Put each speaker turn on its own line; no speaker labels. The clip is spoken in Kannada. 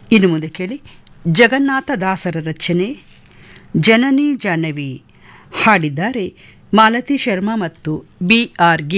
ಇನ್ನು ಮುಂದೆ ಕೇಳಿ ಜಗನ್ನಾಥ ದಾಸರ ರಚನೆ ಜನನಿ ಜಾಹ್ನವಿ ಹಾಡಿದ್ದಾರೆ ಮಾಲತಿ ಶರ್ಮಾ ಮತ್ತು ಬಿ ಆರ್